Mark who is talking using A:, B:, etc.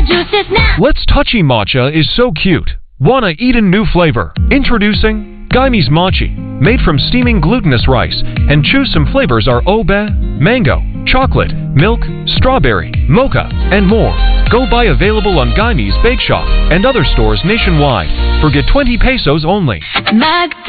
A: juices now.
B: Let's Touchy Matcha is so cute. Wanna eat a new flavor? Introducing Guyme's Mochi. Made from steaming glutinous rice, and choose some flavors are obe, mango, chocolate, milk, strawberry, mocha, and more. Go buy available on Guyme's Bake Shop and other stores nationwide for get 20 pesos only.